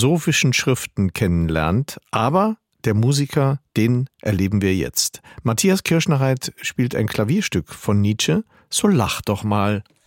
philosophischen Schriften kennenlernt, aber der Musiker, den erleben wir jetzt. Matthias Kirschnereit spielt ein Klavierstück von Nietzsche, so lach doch mal.